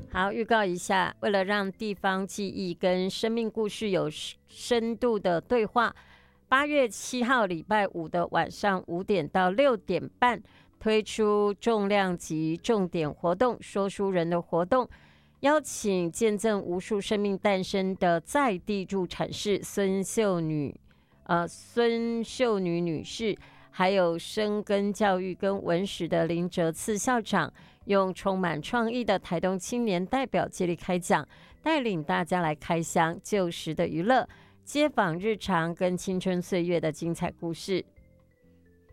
好，预告一下，为了让地方记忆跟生命故事有深度的对话，8月7号礼拜五的晚上5点到6点半推出重量级重点活动说书人的活动，邀请见证无数生命诞生的在地助产士孙秀女女士，还有生根教育跟文史的林哲次校长，用充满创意的台东青年代表接力开讲，带领大家来开箱旧时的娱乐，街访日常跟青春岁月的精彩故事。